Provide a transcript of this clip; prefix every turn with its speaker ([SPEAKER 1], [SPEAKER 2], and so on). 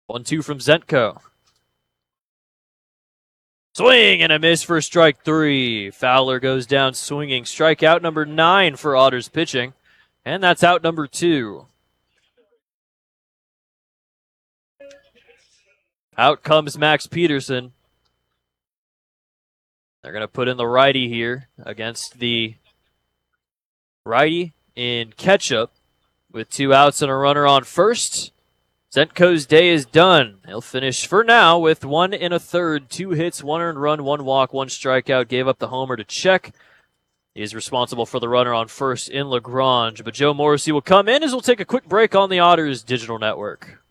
[SPEAKER 1] 1-2 from Zentko. Swing and a miss for strike 3. Fowler goes down swinging. Strikeout number 9 for Otters pitching. And that's out number 2. Out comes Max Peterson. They're going to put in the righty here against the righty in Ketchup with 2 outs and a runner on first. Zentko's day is done. He'll finish for now with 1 1/3, 2 hits, 1 earned run, 1 walk, 1 strikeout. Gave up the homer to Check. He is responsible for the runner on first in LaGrange. But Joe Morrissey will come in as we'll take a quick break on the Otters Digital Network.